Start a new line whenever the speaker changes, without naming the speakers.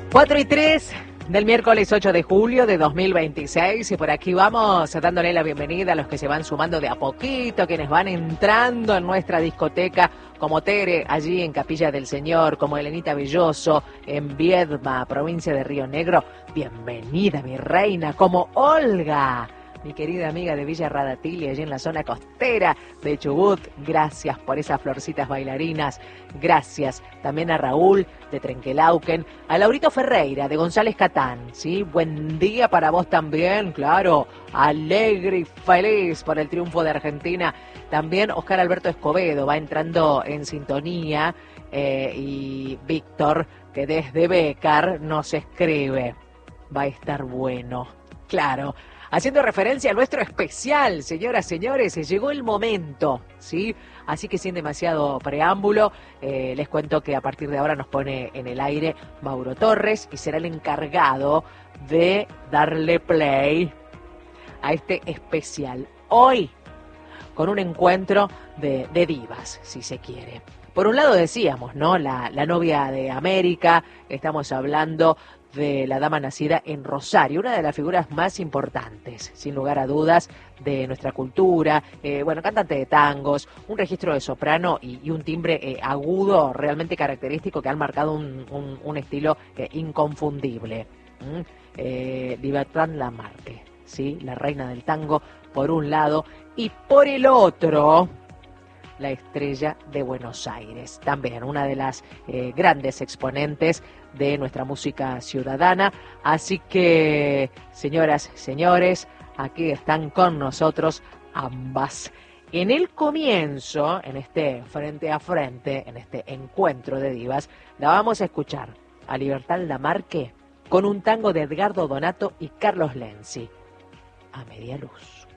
4:03 del miércoles 8 de julio de 2026 y por aquí vamos dándole la bienvenida a los que se van sumando de a poquito, quienes van entrando en nuestra discoteca, como Tere allí en Capilla del Señor, como Elenita Belloso en Viedma, provincia de Río Negro. Bienvenida, mi reina, como Olga, mi querida amiga de Villa Radatili, allí en la zona costera de Chubut. Gracias por esas florcitas bailarinas. Gracias también a Raúl de Trenquelauquen, a Laurito Ferreira de González Catán, ¿sí? Buen día para vos también, claro. Alegre y feliz por el triunfo de Argentina. También Oscar Alberto Escobedo va entrando en sintonía y Víctor, que desde Bécar nos escribe. Va a estar bueno, claro. Haciendo referencia a nuestro especial, señoras, señores, llegó el momento, ¿sí? Así que sin demasiado preámbulo, les cuento que a partir de ahora nos pone en el aire Mauro Torres y será el encargado de darle play a este especial. Hoy, con un encuentro de divas, si se quiere. Por un lado decíamos, ¿no? La novia de América, estamos hablando de la dama nacida en Rosario, una de las figuras más importantes, sin lugar a dudas, de nuestra cultura, cantante de tangos, un registro de soprano y un timbre agudo realmente característico que han marcado un estilo inconfundible. Libertad Lamarque, ¿sí? La reina del tango, por un lado, y por el otro, la estrella de Buenos Aires, también una de las grandes exponentes de nuestra música ciudadana. Así que, señoras, señores, aquí están con nosotros ambas. En el comienzo, en este frente a frente, en este encuentro de divas, la vamos a escuchar a Libertad Lamarque con un tango de Edgardo Donato y Carlos Lenzi, A Media Luz.